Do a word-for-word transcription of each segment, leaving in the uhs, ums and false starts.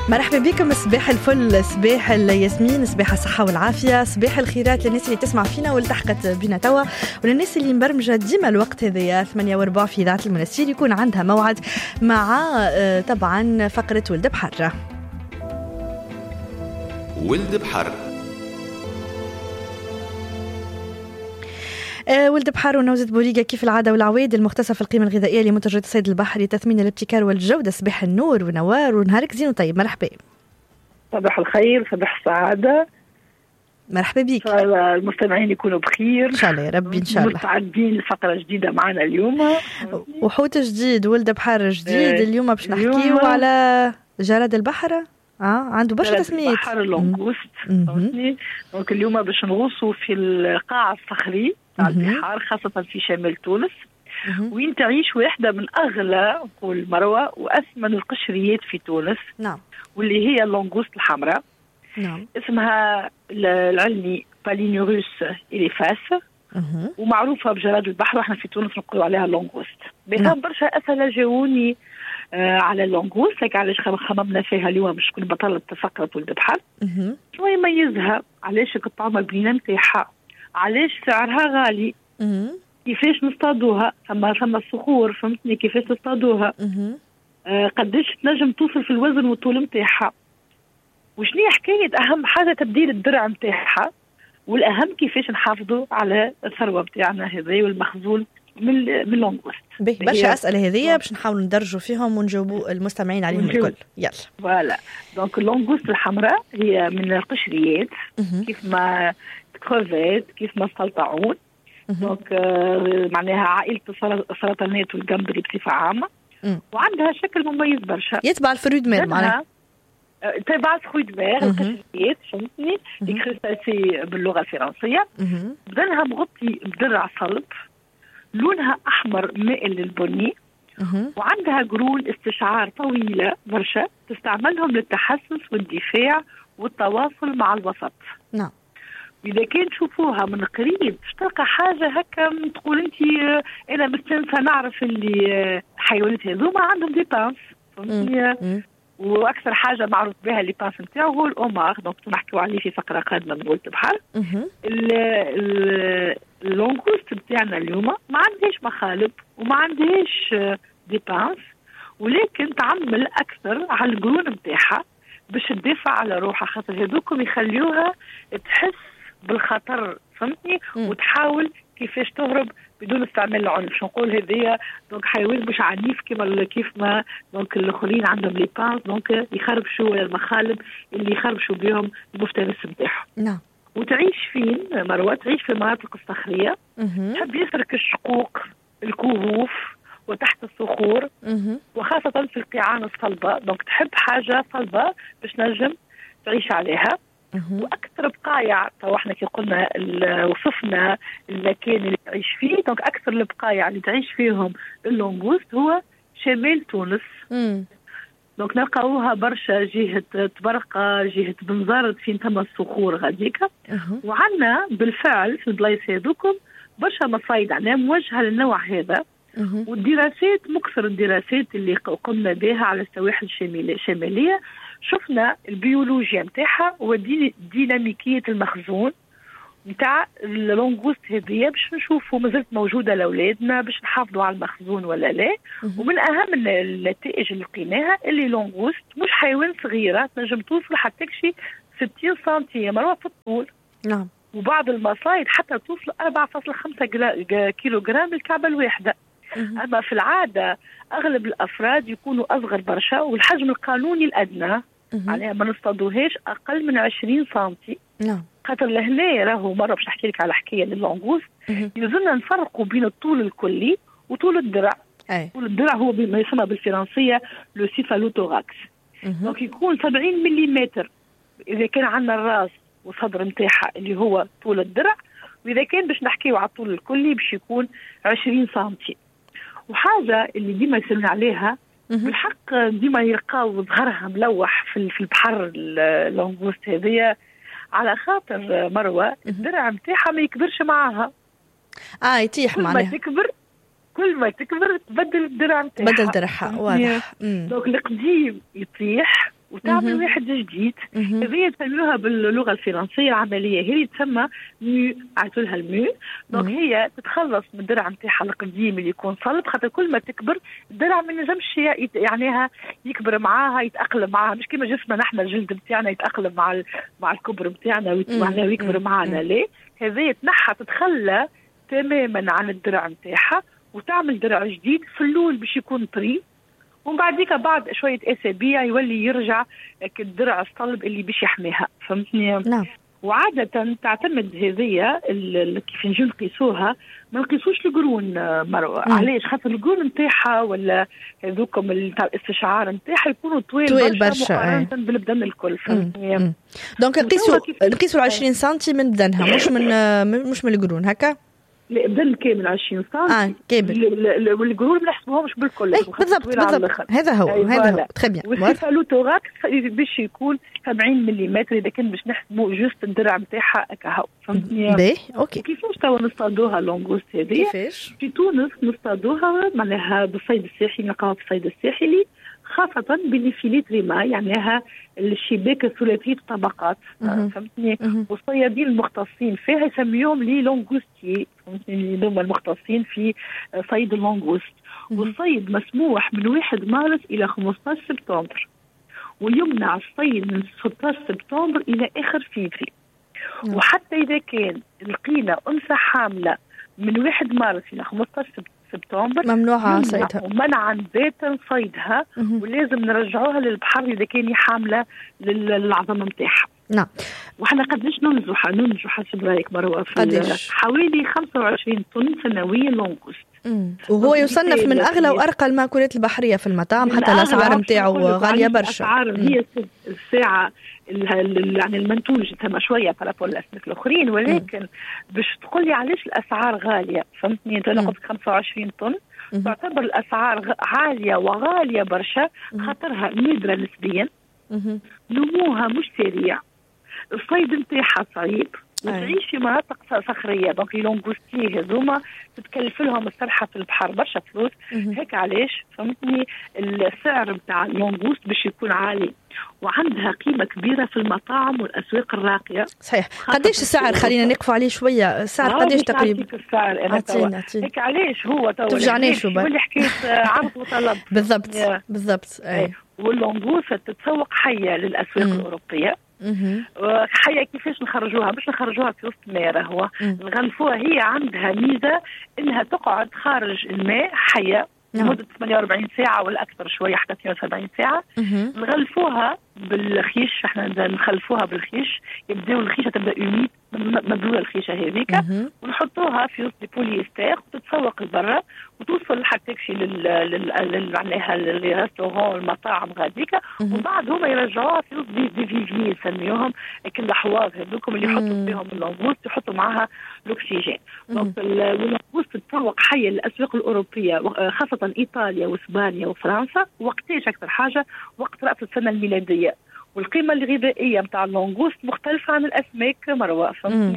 مرحبا بكم. صباح الفل، صباح الياسمين، صباح الصحة والعافية، صباح الخيرات للناس اللي تسمع فينا والتحقت بنا توا، وللناس اللي مبرمجة ديما الوقت هذايا ثمانية وربع في إذاعة المنستير يكون عندها موعد مع طبعا فقرة ولد بحر. ولد بحر أه ولد بحر ونوزة بوريقة كيف العادة والعويد، المختصة في القيمة الغذائية لمنتجات الصيد البحري، تثمين الابتكار والجودة. صباح النور ونوار ونهارك زين وطيب. مرحبا. صباح الخير، صباح السعادة. مرحبا بك. المستمعين يكونوا بخير إن شاء الله يا ربي. إن شاء الله مستعدين لفقرة جديدة معنا اليوم، وحوت جديد، ولد بحر جديد. اليوم باش نحكيو على جراد البحر. اه عنده برشا تسميات. البحر اللونغوست. دونك اليوم باش نغوصوا في القاع الصخري تاع البحار، خاصة في شمال تونس، وين تعيش واحدة من أغلى نقول مروة وأثمن القشريات في تونس. نعم. واللي هي اللونغوست الحمراء. نعم. اسمها العلمي بالينيروس إليفاس، ومعروفة بجراد البحر، واحنا في تونس نقولوا عليها اللونغوست. بينهم برشا أسئلة جاوني آه على اللونغوست، هيك علاش خممنا فيها اليوم باش تكون بطلة فقرة ولد بحر. شنو يميزها؟ علاش الطعمة البنينة نتاعها؟ علاش سعرها غالي؟ مه. كيفاش نصطادوها؟ ثم ثم الصخور، فهمتني كيفاش نصطادوها؟ آه قداش تنجم توصل في الوزن والطول نتاعها؟ وشنو هي حكاية أهم حاجة تبديل الدرع نتاعها؟ والأهم كيفاش نحافظوا على الثروة بتاعنا هذه والمخزون من من اللونغوست. برشا أسئلة هذه باش نحاولوا ندرجوا فيهم ونجاوبوا المستمعين عليهم الكل. يلا. فوالا. دونك اللونغوست الحمراء هي من القشريات، كيف ما كروفيت، كيف ما السلطعون. دونك آه معناها عائلة السرطانات والجمبري بصفة عامة. مم. وعندها شكل مميز برشا، يتبع الفرود مير معناها تبع الخويد مير القشريات، فهمتني، الكريستاسي باللغة الفرنسية. بدنها مغطي بدرع صلب، لونها أحمر مائل للبني، وعندها قرون استشعار طويلة برشا تستعملهم للتحسس والدفاع والتواصل مع الوسط. نعم. إذا كان تشوفوها من قريب تلقى حاجة هكا تقول أنت أنا مستنسة نعرف اللي حيوانات هذوما عندهم دي بانس، فهمتني. واكثر حاجه معروف بها اللي بانس نتاعو هو الاومار، دونك نحكيو عليه في فقره قادمه من ولد بحر. اللونغوست بتاعنا اليوم ما عندهاش مخالب وما عندهاش دي بانس، ولكن تعمل اكثر على القرون نتاعها باش تدافع على روحها، خاطر هذوكم يخليوها تحس بالخطر، فهمتني، وتحاول كيفاش تهرب بدون استعمال العنف. شو نقول هذيا دونك حيوان مش عنيف كما كيف ما دونك الاخرين عندهم لي بانس، دونك يخربشوا المخالب اللي يخربشوا بهم المفترس نتاعهم. نعم. وتعيش فين مروه؟ تعيش في المناطق الصخريه، تحب يسرك الشقوق، الكهوف، وتحت الصخور، وخاصه في القيعان الصلبه، دونك تحب حاجه صلبه باش نجم تعيش عليها. واكثر بقايع تو احنا كي قلنا وصفنا المكان اللي تعيش فيه، دونك اكثر البقايع اللي تعيش فيهم اللونغوست هو شمال تونس. مم. دونك نلقاوها برشا جهه تبرقه، جهه بنزرت، فين تم الصخور غاديكا. وعندنا بالفعل في البلايص هذوكم برشا مصايد عنا موجهه للنوع هذا. والدراسات مكثر الدراسات اللي قمنا بها على السواحل الشماليه، شفنا البيولوجيا نتاعها وديناميكيه المخزون نتاع اللونغوست هذه، باش نشوفوا مازالت موجوده لاولادنا باش نحافظوا على المخزون ولا لا. ومن اهم النتائج اللي لقيناها اللي لونغوست مش حيوان صغيره، تنجم توصل حتى شي ستين سنتيمتر في الطول. نعم. وبعض المصايد حتى توصل أربعة فاصلة خمسة كيلو جرام الكعبه الواحده. أما في العادة أغلب الأفراد يكونوا أصغر برشا، والحجم القانوني الأدنى معناها ما نصطادوهاش أقل من عشرين سنتي. نعم. خاطر لهنا راهو مرة باش نحكي لك على حكاية لللونغوست، يلزمنا نفرقوا بين الطول الكلي وطول الدرع. أي. طول الدرع هو ما يسمى بالفرنسية لو سيفالوتوراكس، دونك يكون سبعين مليمتر إذا كان عندنا الراس والصدر نتاعها اللي هو طول الدرع، وإذا كان باش نحكيو على الطول الكلي باش يكون عشرين سنتي. وحاجة اللي ديما يسألون عليها بالحق، ديما يلقاو ظهرها ملوح في في البحر اللونغوست هذيا، على خاطر مروة الدرع نتاعها ما يكبرش معاها. اه يتيح معناها. كل ما تكبر كل ما تكبر تبدل الدرع نتاعها. بدل درعها واضح. دونك القديم يطيح وتعمل واحد جديد. هذه تسميوها باللغه الفرنسيه العمليه، هي تسمى ميو، عيطوا لها الميو. دونك هي تتخلص من الدرع نتاعها القديم اللي يكون صلب، خاطر كل ما تكبر الدرع ما ينجمش يعنيها يكبر معاها، يتاقلم معاها، مش كيما جسمنا نحن الجلد نتاعنا يتاقلم مع مع الكبر نتاعنا ويكبر معنا. ليه هذه تنحى تتخلى تماما عن الدرع نتاعها وتعمل درع جديد. في الاول باش يكون طري، ومن بعديك بعد شويه اسابيع يولي يرجع الدرع الصلب اللي باش يحميها. فهمتني؟ نعم. وعاده تعتمد هذه كيف نجي نقيسوها، ما نقيسوش القرون مروه. علاش؟ خاطر القرون نتاعها ولا هذوكم نتاع الاستشعار نتاعها يكونوا طويل, طويل برشا برشا مقارنه بالبدن الكل. فهمتني؟ دونك نقيسوا نقيسوا عشرين سنتي من بدنها، مش من مش من القرون هكا. لا بدن كامل عشرين سنتي. اه كامل. والقرون ما نحسبوهمش بالكل. ايه بالضبط بالضبط. هذا هو هذا هو تري بيان. والسيفالوتوراكس باش يكون سبعين ملم اذا كان باش نحسبوا جوست الدرع نتاعها هكا هو. فهمتني؟ باهي اوكي. كيفاش توا نصطادوها لونغوست هذه؟ كيفاش؟ في تونس نصطادوها معناها بالصيد الساحلي، نلقاوها في الصيد الساحلي خاصة بالفيليت ريما، يعنيها الشباك الثلاثي الطبقات. فهمتني؟ والصيادين المختصين فيها يسميوهم لي لونغوستي. فهمتني؟ هذوما المختصين في صيد اللونغوست. والصيد مسموح من واحد مارس إلى خمسطاش سبتمبر، ويمنع الصيد من ستطاش سبتمبر إلى آخر فيفري. وحتى إذا كان لقينا أنثى حاملة من واحد مارس إلى خمسطاش سبتمبر ممنوعة صيدها، ومنعا باتا صيدها، ولازم نرجعوها للبحر إذا كان حاملة للعظم نتاعها. نعم. وحنا قديش ننجح ننجح حسب رايك مروه؟ في حوالي خمسة وعشرين طن سنويا لونغوست. وهو يصنف من اغلى وارقى المأكولات البحريه في المطاعم، حتى الاسعار نتاعو غاليه برشا. الاسعار هي الساعه يعني المنتوج تم شويه بارابول الاسماك الاخرين، ولكن باش تقول لي علاش الاسعار غاليه؟ فهمتني؟ انت قلت خمسة وعشرين طن تعتبر الاسعار عاليه وغاليه برشا، خاطرها نادره نسبيا، نموها مش سريع، الصيد نتاعها صعيب، وتعيش في مناطق صخريه. دونك لونغوستي هذوما تتكلف لهم السرحه في البحر برشا فلوس. هيك علاش فهمتني السعر نتاع اللونغوست باش يكون عالي، وعندها قيمه كبيره في المطاعم والاسواق الراقيه. صحيح. قديش السعر؟ خلينا نقف عليه شويه. السعر قديش تقريبا؟ السعر انا هيك علاش هو تو ترجعنيش واللي حكيت عرض وطلب. بالضبط بالضبط. اي واللونغوست تتسوق حيه للاسواق الاوروبيه. حية كيفاش نخرجوها؟ مش نخرجوها في وسط الماء، هو نغلفوها. هي عندها ميزة انها تقعد خارج الماء حية لمدة ثمانية وأربعين ساعة ولا أكثر شوية، حتى اثنين وسبعين ساعة. نغلفوها بالخيش، احنا نخلفوها بالخيش، يبداو الخيشة تبدأ يميت مبلولة الخيشة هذيك، ونحطوها في وسط البوليستير وتتسوق لبرا وتوصل حتى تكشي لل معناها للريستورون المطاعم غاديك، ومن بعد هما يرجعوها في وسط دي فيفي يسميوهم كل الحواض هذوكم اللي يحطوا فيهم اللونغوست، يحطوا معها الاكسجين. دونك اللونغوست تتسوق حية للأسواق الأوروبية خاصة إيطاليا وإسبانيا وفرنسا. وقتاش أكثر حاجة؟ وقت رأس السنة الميلادية. والقيمة الغذائية متاع اللونغوست مختلفة عن الأسماك مروة.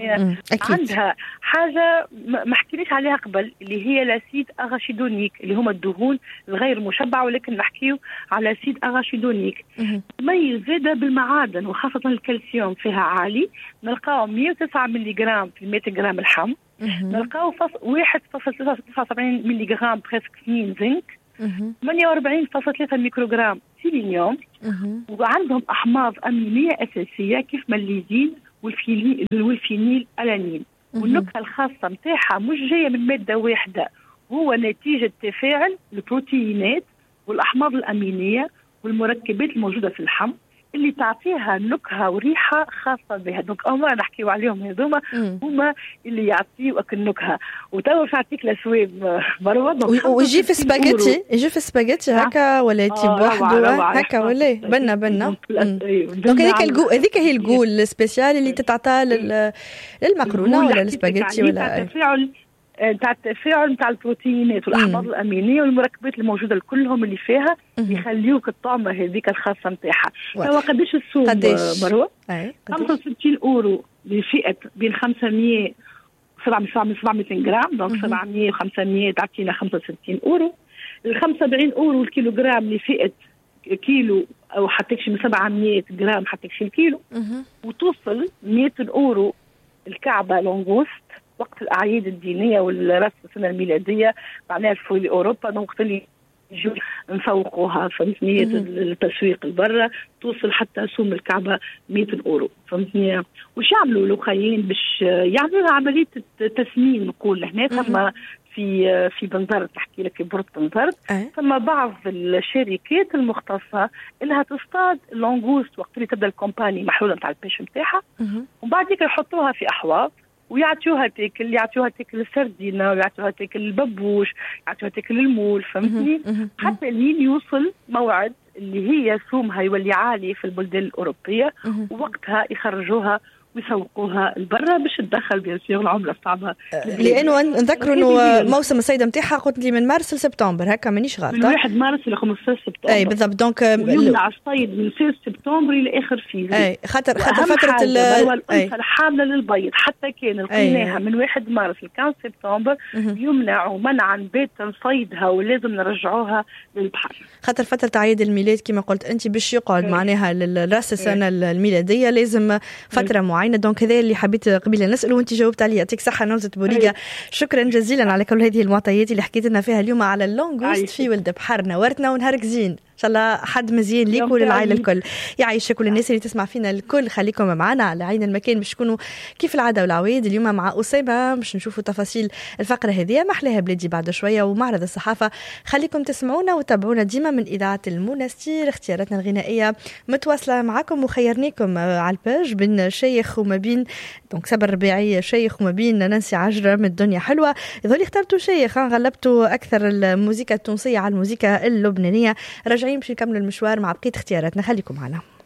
عندها حاجة ما حكينيش عليها قبل اللي هي لاسيد أغاشيدونيك، اللي هما الدهون الغير مشبعة، ولكن نحكيو على سيد أغاشيدونيك. مي زادة بالمعادن وخاصة الكالسيوم فيها عالي، نلقاو مئة وتسعة ملي جرام في مئة جرام اللحم، نلقاو واحد فاصلة تسعة وسبعين ملي جرام بريسك اثنين زنك، ثمانية وأربعين فاصلة ثلاثة ميكروغرام سيلينيوم، وعندهم أحماض أمينية أساسية كيف ما الليزين والفينيل والفينيل ألانين. والنكهة الخاصة متاعها مش جاية من مادة واحدة، هو نتيجة تفاعل البروتينات والأحماض الأمينية والمركبات الموجودة في اللحم اللي تعطيها نكهة وريحة خاصة بها. دونك أما نحكيو عليهم هذوما هما اللي يعطيو النكهة. وتوا باش نعطيك الأسواب مروة. ويجي في سباجيتي، يجي في سباجيتي هكا ولا يجي بوحده هكا ولا بنا بنا. دونك هذيك الجو، هذيك هي الجو السبيسيال اللي تتعطى للمكرونة ولا السباجيتي ولا تفاعل تاع التفاعل تاع البروتينات والاحماض الامينيه والمركبات الموجوده كلهم اللي فيها يخليوك الطعمه هذيك الخاصه نتاعها. هو قداش السوق مروه؟ خمسة وستين اورو لفئه بين خمسمية وسبعمية جرام. دونك سبعمية وخمسمية تعطينا خمسة وستين اورو. ال خمسة وسبعين اورو الكيلوغرام لفئه كيلو او حتى تكشي من سبعمية جرام حتى تكشي الكيلو، وتوصل مية اورو الكعبه لونغوست وقت الاعياد الدينيه والراس السنه الميلاديه، معناها في اوروبا وقت اللي يجوا نسوقوها فهمتني التسويق لبرا توصل حتى سوم الكعبه مية اورو فهمتني. وش يعملوا الاخرين باش يعملوا عمليه تسمين نقول هنا ثم في في بنزرت تحكي لك بورت بنزرت ثم بعض الشركات المختصه انها تصطاد اللونغوست وقت اللي تبدا الكومباني محلوله نتاع البيش نتاعها، وبعد ذيك يحطوها في احواض ويعطيوها تاكل، يعطيوها تاكل السردينه ويعطيوها تاكل الببوش، يعطيوها تاكل المول فهمتني، حتى لين يوصل موعد اللي هي سومها يولي عالي في البلدان الاوروبيه، ووقتها يخرجوها ويسوقوها لبرا باش تدخل بيسير العمله الصعبه. لانه نذكروا انه موسم الصيد نتاعها قلت لي من مارس لسبتمبر هكا مانيش غلطه، من واحد مارس ل خمسطاش سبتمبر. اي بالضبط. دونك يمنع الصيد من ستة سبتمبر الى اخر فيفري. اي خاطر خاطر فتره الانثى الحامله للبيض حتى كان لقيناها من واحد مارس ل خمسة سبتمبر يمنعوا منعا باتا صيدها ولازم نرجعوها للبحر، خاطر فتره عيد الميلاد كما قلت انت باش يقعد أي. معناها لراس السنه الميلاديه لازم فتره معينه. دونك هذا اللي حبيت قبيله نسأل وانت جاوبت عليه. يعطيك صحه نوزة بوريقه، شكرا جزيلا على كل هذه المعطيات اللي حكيت لنا فيها اليوم على اللونغوست في ولد بحر. نورتنا ونهارك زين ان شاء الله، حد مزيان ليك وللعائله الكل. يعيشك كل الناس اللي تسمع فينا الكل، خليكم معنا على عين المكان باش تكونوا كيف العاده والعوايد. اليوم مع اسامه باش نشوفوا تفاصيل الفقره هذه ما احلاها بلادي بعد شويه ومعرض الصحافه. خليكم تسمعونا وتابعونا ديما من اذاعه المنستير. اختياراتنا الغنائيه متواصله معكم وخيرنيكم على الباج بين شيخ وما بين دونك صبر ربيعي شيخ وما بين نانسي عجرم الدنيا حلوه. يظهر لي اخترتوا شيخ، غلبتوا اكثر الموسيقى التونسيه على الموسيقى اللبنانيه. راجعين باش نكملوا المشوار مع بقيه اختياراتنا، خليكم معنا.